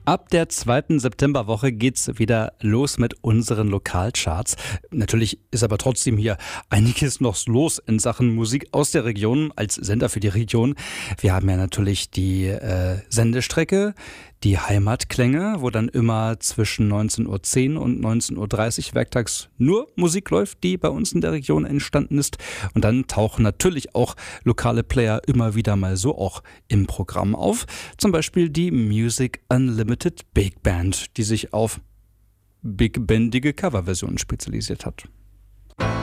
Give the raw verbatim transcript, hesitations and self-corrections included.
Ab der zweiten Septemberwoche geht's wieder los mit unseren Lokalcharts. Natürlich ist aber trotzdem hier einiges noch los in Sachen Musik aus der Region, als Sender für die Region. Wir haben ja natürlich die äh, Sendestrecke, die Heimatklänge, wo dann immer zwischen neunzehn Uhr zehn und neunzehn Uhr dreißig werktags nur Musik läuft, die bei uns in der Region entstanden ist. Und dann tauchen natürlich auch lokale Player immer wieder mal so auch im Programm auf. Zum Beispiel die Music Unlimited Big Band, die sich auf big bandige Coverversionen spezialisiert hat.